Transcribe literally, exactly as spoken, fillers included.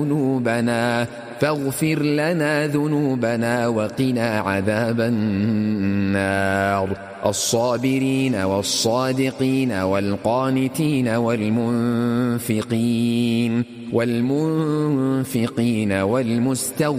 ذنوبنا فاغفر لنا ذنوبنا وقنا عذاب النار. الصابرين والصادقين والقانتين والمنفقين والمنفقين والمستغفرين